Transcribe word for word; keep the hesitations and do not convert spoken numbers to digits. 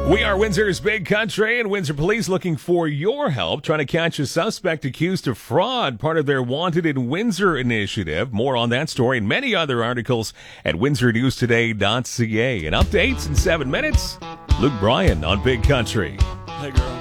We are Windsor's Big Country, and Windsor Police looking for your help trying to catch a suspect accused of fraud, part of their Wanted in Windsor initiative. More on that story and many other articles at windsor news today dot c a. And updates in seven minutes. Luke Bryan on Big Country. Hey, girl.